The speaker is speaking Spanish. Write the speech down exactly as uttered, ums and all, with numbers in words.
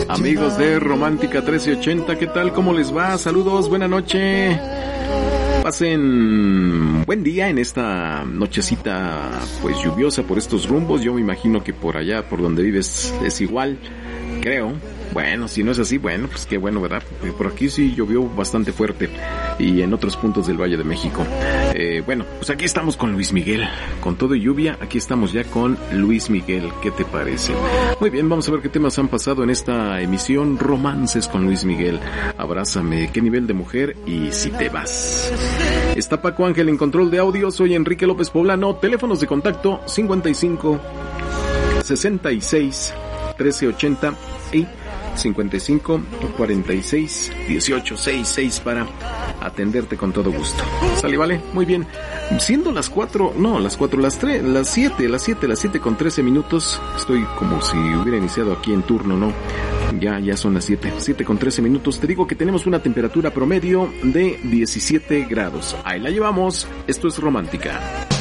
Amigos de Romántica trece ochenta, ¿qué tal? ¿Cómo les va? Saludos, buena noche. Pasen buen día en esta nochecita pues lluviosa por estos rumbos. Yo me imagino que por allá, por donde vives, es igual, creo. Bueno, si no es así, bueno, pues qué bueno, ¿verdad? Por aquí sí llovió bastante fuerte y en otros puntos del Valle de México. Eh, bueno, pues aquí estamos con Luis Miguel. Con todo y lluvia, aquí estamos ya con Luis Miguel. ¿Qué te parece? Muy bien, vamos a ver qué temas han pasado en esta emisión. Romances con Luis Miguel. Abrázame, qué nivel de mujer y si te vas. Está Paco Ángel en control de audio. Soy Enrique López Poblano. Teléfonos de contacto cincuenta y cinco, sesenta y seis, trece ochenta y cincuenta y cinco, cuarenta y seis, dieciocho, sesenta y seis para atenderte con todo gusto. ¿Sale, vale? Muy bien. Siendo las cuatro, no, las cuatro, las tres, las siete, las siete, las siete con trece minutos. Estoy como si hubiera iniciado aquí en turno, ¿no? Ya, ya son las siete, siete con trece minutos. Te digo que tenemos una temperatura promedio de diecisiete grados. Ahí la llevamos. Esto es Romántica.